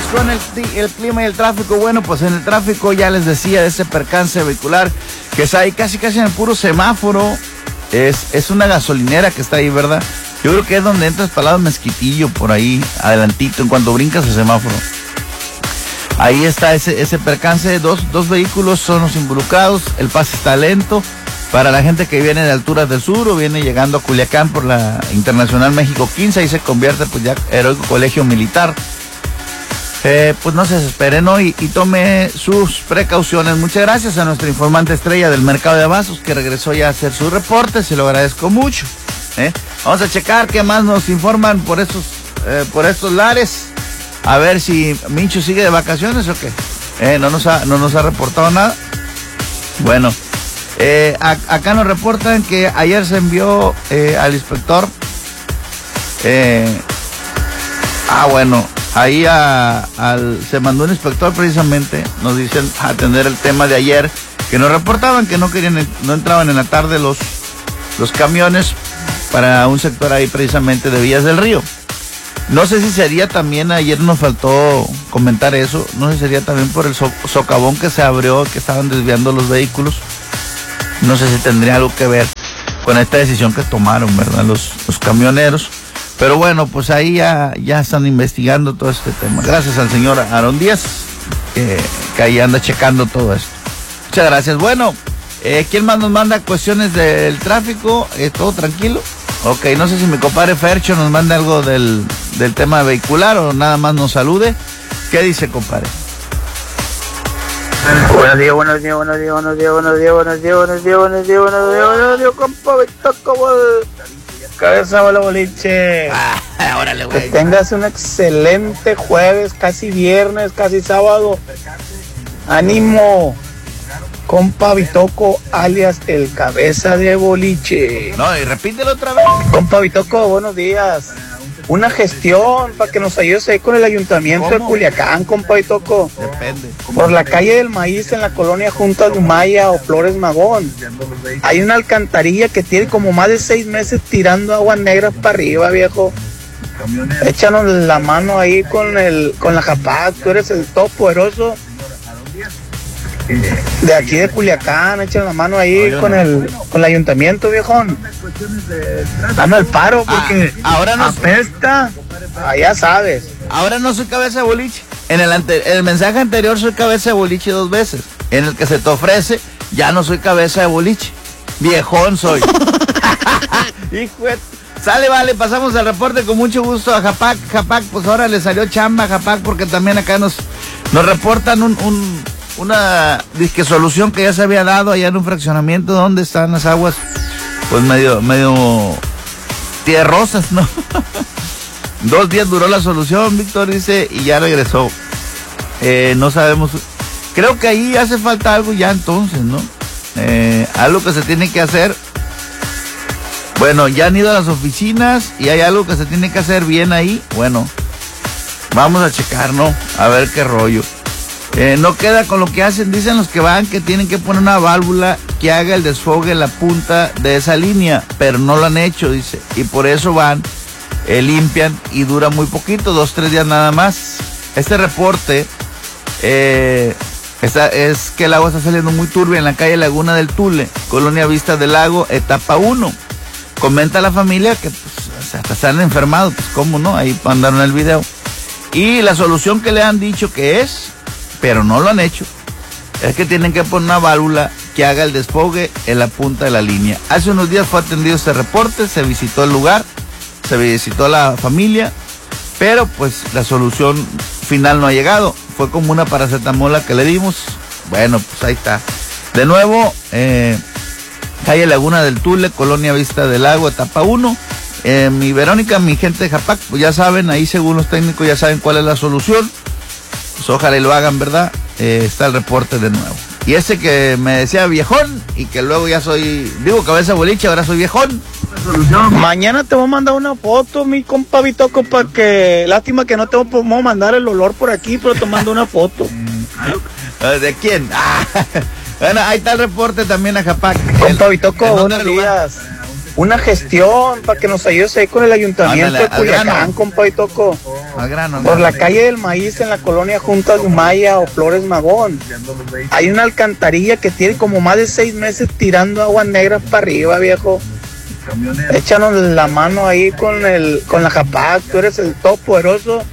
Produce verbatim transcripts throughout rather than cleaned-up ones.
con el, el clima y el tráfico. Bueno, pues en el tráfico ya les decía de ese percance vehicular que está ahí casi casi en el puro semáforo. Es, es una gasolinera que está ahí, ¿verdad? Yo creo que es donde entras para el lado Mezquitillo, por ahí, adelantito, en cuanto brincas el semáforo. Ahí está ese, ese percance, dos, dos vehículos son los involucrados, el pase está lento. Para la gente que viene de alturas del sur o viene llegando a Culiacán por la Internacional México quince, ahí se convierte pues ya Heroico Colegio Militar. Eh, pues no se desespere, ¿no? Y, y tome sus precauciones. Muchas gracias a nuestra informante estrella del mercado de abastos que regresó ya a hacer su reporte, se lo agradezco mucho. ¿eh? Vamos a checar qué más nos informan por estos, eh, por estos lares. A ver si Mincho sigue de vacaciones o qué. Eh, no nos ha, no nos ha reportado nada. Bueno. Eh, a, acá nos reportan que ayer se envió eh, al inspector, eh, ah bueno, ahí a, al, se mandó un inspector precisamente, nos dicen a atender el tema de ayer, que nos reportaban que no querían, no entraban en la tarde los, los camiones para un sector ahí precisamente de Villas del Río. No sé si sería también, ayer nos faltó comentar eso, no sé si sería también por el so, socavón que se abrió, que estaban desviando los vehículos. No sé si tendría algo que ver con esta decisión que tomaron, ¿verdad? Los, los camioneros. Pero bueno, pues ahí ya, ya están investigando todo este tema. Gracias al señor Aarón Díaz, que, que ahí anda checando todo esto. Muchas gracias. Bueno, eh, ¿quién más nos manda cuestiones del tráfico? Eh, ¿Todo tranquilo? Ok, no sé si mi compadre Fercho nos manda algo del, del tema vehicular o nada más nos salude. ¿Qué dice, compadre? Buenos días, buenos días, buenos días, buenos días, buenos días, buenos días, buenos días, buenos días, buenos días, buenos días, compa, Víctor, como cabeza bola boliche. Ah, órale, güey. Que tengas un excelente jueves, casi viernes, casi sábado. Ánimo, compa Vitoco, alias el cabeza de boliche. No, y repítelo otra vez. Compa Vitoco, buenos días. Una gestión para que nos ayudes ahí con el ayuntamiento ¿Cómo? de Culiacán, compa Vitoco. Depende. Por la calle del Maíz en la colonia Junta de Humaya o Flores Magón. Hay una alcantarilla que tiene como más de seis meses tirando aguas negras para arriba, viejo. Échanos la mano ahí con el con la Japac, tú eres el todo poderoso de aquí de Culiacán, échanos la mano ahí no, con no. el con el ayuntamiento, viejón. Dame el paro porque ah, ahora no apesta, ah, ya sabes. Ahora no soy cabeza de boliche. En el, ante, en el mensaje anterior soy cabeza de boliche dos veces. En el que se te ofrece, ya no soy cabeza de boliche. Viejón soy. Hijo de... Sale, vale, pasamos el reporte con mucho gusto a Japac. Japac, pues ahora le salió chamba a Japac porque también acá nos, nos reportan un, un, una disque solución que ya se había dado allá en un fraccionamiento donde están las aguas, pues medio, medio tierrosas, ¿no? Dos días duró la solución, Víctor dice, y ya regresó. Eh, no sabemos, creo que ahí hace falta algo ya entonces, ¿no? Eh, algo que se tiene que hacer. Bueno, ya han ido a las oficinas y hay algo que se tiene que hacer bien ahí. Bueno, vamos a checar, ¿no? A ver qué rollo. Eh, no queda con lo que hacen, dicen los que van que tienen que poner una válvula que haga el desfogue en la punta de esa línea, pero no lo han hecho, dice, y por eso van, eh, limpian y dura muy poquito, dos, tres días nada más. Este reporte eh, está, es que el agua está saliendo muy turbia en la calle Laguna del Tule, Colonia Vista del Lago, etapa uno. Comenta la familia que pues, hasta se han enfermado, pues cómo no, ahí mandaron el video. Y la solución que le han dicho que es, pero no lo han hecho, es que tienen que poner una válvula que haga el desfogue en la punta de la línea. Hace unos días fue atendido este reporte, se visitó el lugar, se visitó la familia, pero pues la solución final no ha llegado. Fue como una paracetamola que le dimos. Bueno, pues ahí está. De nuevo, eh, calle Laguna del Tule, Colonia Vista del Lago, etapa uno. Eh, mi Verónica, mi gente de Japac, pues ya saben, ahí según los técnicos ya saben cuál es la solución. Pues ojalá y lo hagan, ¿verdad? Eh, está el reporte de nuevo. Y ese que me decía viejón y que luego ya soy, digo cabeza boliche, ahora soy viejón. Mañana te voy a mandar una foto, mi compa Vitoco, para que, lástima que no te voy a mandar el olor por aquí, pero te mando una foto. ¿De quién? Ah, bueno, ahí está el reporte también a Japac. Compa Vitoco, buenos días. Una gestión para que nos ayudes ahí con el ayuntamiento Ándale, de Culiacán, Adriano. compa Vitoco. al grano. Por la calle del Maíz en la colonia Junta de Humaya o Flores Magón. Hay una alcantarilla que tiene como más de seis meses tirando aguas negras para arriba, viejo. Échanos la mano ahí con el con la Japac, tú eres el top poderoso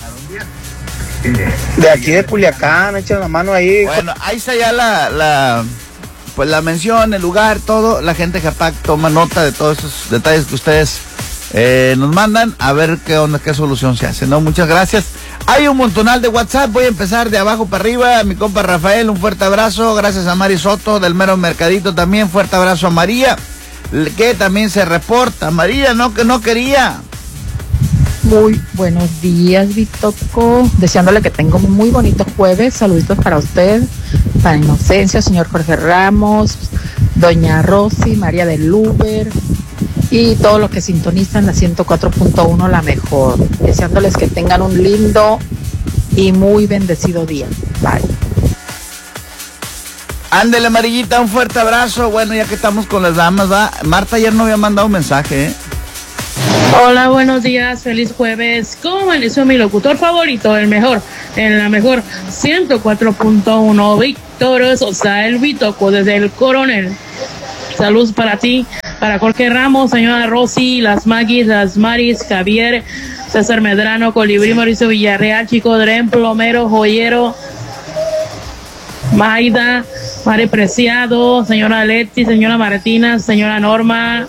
de aquí de Culiacán, échanos la mano ahí. Bueno, ahí está ya la, la pues la mención, el lugar, todo. La gente de Japac toma nota de todos esos detalles que ustedes eh, nos mandan, a ver qué onda, qué solución se hace, ¿no? Muchas gracias. Hay un montonal de WhatsApp, voy a empezar de abajo para arriba. Mi compa Rafael, un fuerte abrazo, gracias a Mari Soto del Mero Mercadito también, fuerte abrazo a María, que también se reporta. María, no, que no quería. Muy buenos días, Vitoco. Deseándole que tenga un muy bonito jueves. Saluditos para usted, para Inocencia, señor Jorge Ramos, doña Rosy, María del Uber y todos los que sintonizan la ciento cuatro punto uno, la mejor. Deseándoles que tengan un lindo y muy bendecido día. Bye. Ándele, Amarillita, un fuerte abrazo. Bueno, ya que estamos con las damas, va. Marta ayer no había mandado un mensaje, ¿eh? Hola, buenos días, feliz jueves. ¿Cómo amaneció mi locutor favorito? El mejor, en la mejor ciento cuatro punto uno, Víctor Sosa, el Vitoco desde el Coronel. Saludos para ti, para Jorge Ramos, señora Rosy, las Magis, las Maris, Javier, César Medrano, Colibrí, Mauricio Villarreal, Chico Dren, Plomero, Joyero, Maida, Mari Preciado, señora Leti, señora Martina, señora Norma.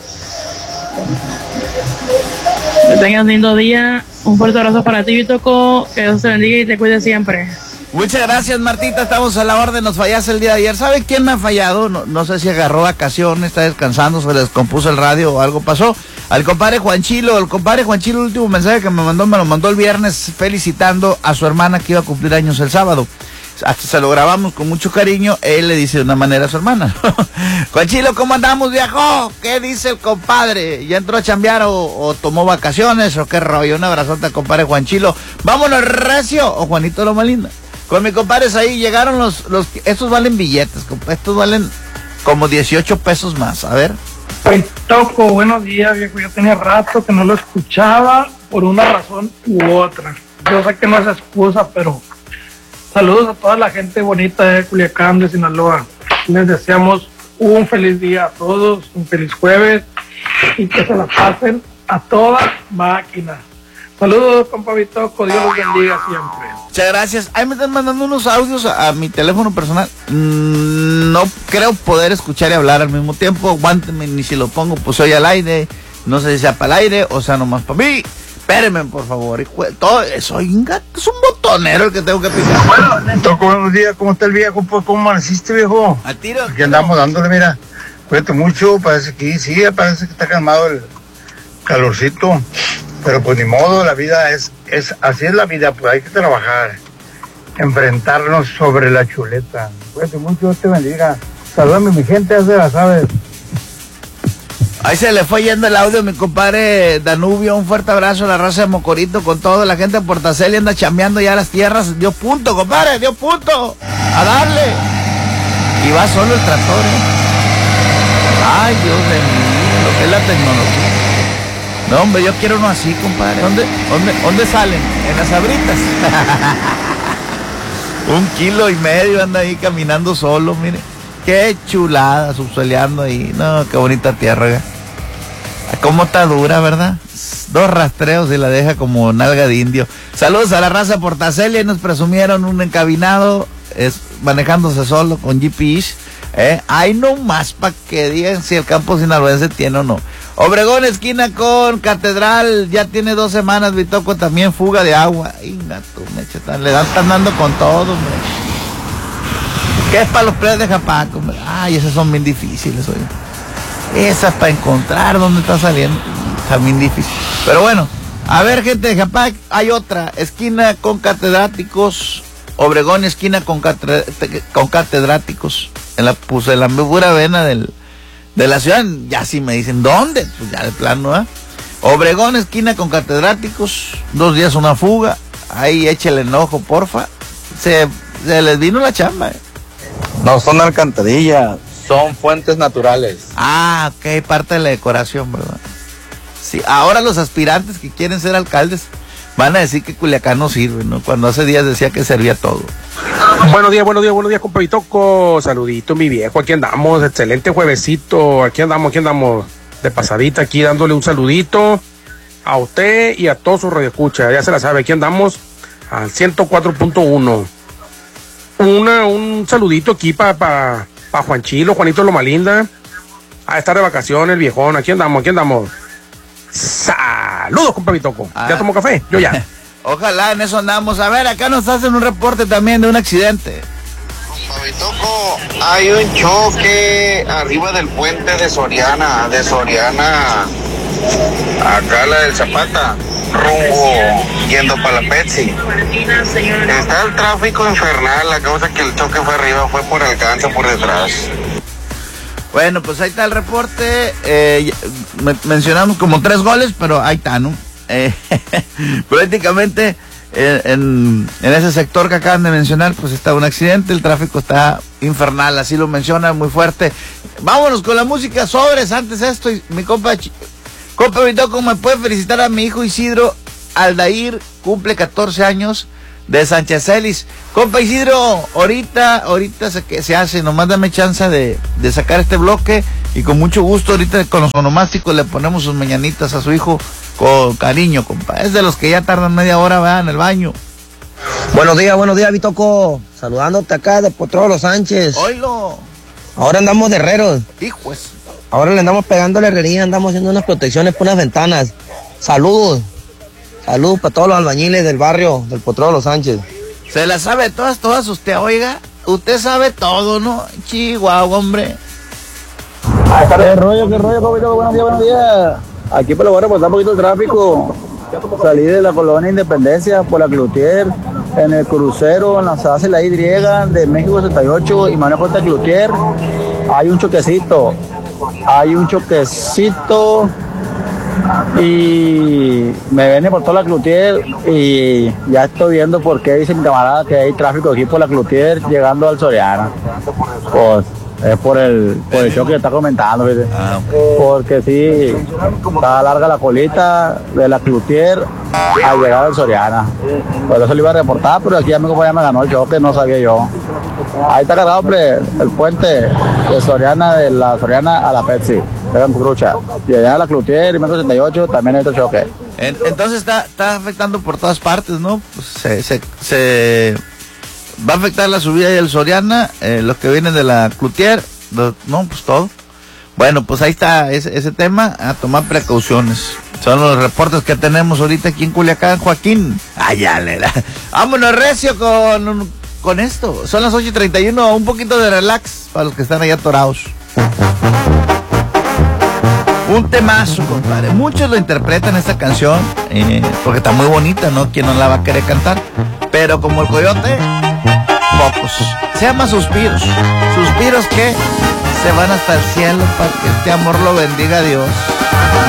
Que tengas lindo día. Un fuerte abrazo para ti, Vitoco. Que Dios te bendiga y te cuide siempre. Muchas gracias, Martita. Estamos a la orden. Nos fallaste el día de ayer. ¿Sabe quién me ha fallado? No, no sé si agarró vacaciones, está descansando, se le descompuso el radio o algo pasó. Al compadre Juanchilo. El compadre Juanchilo, el último mensaje que me mandó, me lo mandó el viernes felicitando a su hermana que iba a cumplir años el sábado. Hasta se lo grabamos con mucho cariño. Él le dice de una manera a su hermana. Juanchilo, ¿cómo andamos, viejo? ¿Qué dice el compadre? ¿Ya entró a chambear o, o tomó vacaciones o qué rollo? Un abrazote al compadre Juanchilo. Vámonos, recio o Juanito Loma Linda. Con mis compadres ahí llegaron los, los... Estos valen billetes, compa. Estos valen como dieciocho pesos más. A ver. Pues Toco, buenos días, viejo. Yo tenía rato que no lo escuchaba por una razón u otra. Yo sé que no es excusa, pero... Saludos a toda la gente bonita de Culiacán, de Sinaloa. Les deseamos un feliz día a todos, un feliz jueves y que se la pasen a toda máquina. Saludos, compa Vitoco, Dios los bendiga siempre. Muchas gracias. Ahí me están mandando unos audios a, a mi teléfono personal. Mm, no creo poder escuchar y hablar al mismo tiempo. Aguántenme, ni si lo pongo, pues soy al aire. No sé si sea para el aire o sea nomás para mí. Espérenme, por favor. Todo, soy un gato, es un botonero el que tengo que picar. Bueno, Toco, buenos días. ¿Cómo está el viejo? Pues, ¿cómo amaneciste, viejo? Al tiro. Aquí andamos dándole, mira. Cuídate mucho. Parece que sí, parece que está calmado el calorcito. Pero pues ni modo, la vida es, es así es la vida, pues hay que trabajar. Enfrentarnos sobre la chuleta. Cuídate mucho, Dios te bendiga. Saludame, mi gente, ya se la sabes. Ahí se le fue yendo el audio, mi compadre Danubio. Un fuerte abrazo a la raza de Mocorito con toda la gente de Portacelia. Anda chambeando ya las tierras. Dio punto, compadre, dio punto. A darle. Y va solo el tractor, ¿eh? Ay, Dios de mí, lo que es la tecnología. No, hombre, yo quiero uno así, compadre. ¿Dónde, dónde, dónde salen? En las abritas. Un kilo y medio anda ahí caminando solo, mire. Qué chulada, subsueleando ahí. No, qué bonita tierra, ¿eh? Cómo está dura, ¿verdad? Dos rastreos y la deja como nalga de indio. Saludos a la raza Portacelia. Nos presumieron un encabinado es, manejándose solo con G P S. ¿eh? Hay no más para que digan si el campo sinaloense tiene o no. Obregón, esquina con Catedral. Ya tiene dos semanas. Vitoco también, fuga de agua. Ay, gato, mecha, están, le dan, están dando con todo, hombre. ¿Qué es para los players de Japac, hombre? Ay, esas son bien difíciles, oye. Esas para encontrar dónde está saliendo. Está bien difícil. Pero bueno, a ver, gente de Japac, hay otra. Esquina con Catedráticos. Obregón, esquina con, catre, con Catedráticos. En la, pues, en la pura vena del, de la ciudad. Ya si me dicen, ¿dónde? Pues ya de plano, ¿eh? Obregón, esquina con Catedráticos. Dos días una fuga. Ahí échale enojo, porfa. Se, se les vino la chamba, ¿eh? No son alcantarillas, son fuentes naturales. Ah, ok, parte de la decoración, ¿verdad? Sí, ahora los aspirantes que quieren ser alcaldes van a decir que Culiacán no sirve, ¿no? Cuando hace días decía que servía todo. Buenos días, buenos días, buenos días, compa Bitoco. Saludito, mi viejo. Aquí andamos, excelente juevesito. Aquí andamos, aquí andamos de pasadita, aquí dándole un saludito a usted y a todos sus radioescuchas. Ya se la sabe, aquí andamos al ciento cuatro punto uno. Una, un saludito aquí para pa, pa Juanchilo, Juanito Loma Linda. A estar de vacaciones, el viejón. Aquí andamos, aquí andamos. Saludos, compa Bitoco. Ah. ¿Ya tomó café? Yo ya. Ojalá, en eso andamos. A ver, acá nos hacen un reporte también de un accidente. Bitoco, hay un choque arriba del puente de Soriana, de Soriana, acá la del Zapata, rumbo yendo para la Pepsi. Está el tráfico infernal, la causa que el choque fue arriba fue por alcance por detrás. Bueno, pues ahí está el reporte. Eh, me- mencionamos como tres goles, pero ahí está, ¿no? Eh, prácticamente eh, en, en ese sector que acaban de mencionar, pues está un accidente, el tráfico está infernal, así lo menciona, muy fuerte. Vámonos con la música, sobres, antes esto, y mi compa, Ch- compa Bitoco, me puede felicitar a mi hijo Isidro Aldair, cumple catorce años, de Sánchez Celis. Compa Isidro, ahorita, ahorita se, que se hace, nomás dame chance de, de sacar este bloque, y con mucho gusto, ahorita con los onomásticos le ponemos sus mañanitas a su hijo, con cariño, compa. Es de los que ya tardan media hora, ¿verdad? En el baño. Buenos días, buenos días, Bitoco. Saludándote acá de Potrero Los Sánchez. Oilo. Ahora andamos de herreros. Hijos. Ahora le andamos pegando a la herrería, andamos haciendo unas protecciones por unas ventanas. Saludos. Saludos para todos los albañiles del barrio del Potrero Los Sánchez. Se la sabe todas, todas usted, oiga. Usted sabe todo, ¿no? Chihuahua, hombre. ¿Qué rollo, qué rollo, Bitoco? Buenos días, buenos días. Aquí por lo bueno, pues está un poquito el tráfico. Salí de la colonia Independencia por la Cloutier, en el crucero, en la S A C, la Y de México setenta y ocho y manejo esta Cloutier. Hay un choquecito, hay un choquecito y me viene por toda la Cloutier y ya estoy viendo por qué dice mi camarada que hay tráfico aquí por la Cloutier llegando al Soriana. Pues es por el, por el choque que está comentando, ¿viste? Ah, Porque sí, está larga la colita de la Cloutier al llegar al Soriana. Por eso le iba a reportar, pero aquí ya mi compañero me ganó el choque, no sabía yo. Ahí está cargado, hombre, el puente de Soriana, de la Soriana a la Pepsi, de Crucha. Y allá a la Cloutier y metro sesenta y ocho también hay otro choque. En- entonces está, está afectando por todas partes, ¿no? Pues se, se, se va a afectar la subida del Soriana, eh, los que vienen de la Cloutier, lo- no, pues todo. Bueno, pues ahí está ese, ese tema, a tomar precauciones. Son los reportes que tenemos ahorita aquí en Culiacán, Joaquín. Ah, ya le da. Vámonos recio con, con esto. Son las ocho y treinta y uno, un poquito de relax para los que están allá atorados. Un temazo, compadre. Muchos lo interpretan esta canción, eh, porque está muy bonita, ¿no? ¿Quién no la va a querer cantar? Pero como el coyote, pocos. Se llama Suspiros. Suspiros que se van hasta el cielo para que este amor lo bendiga Dios.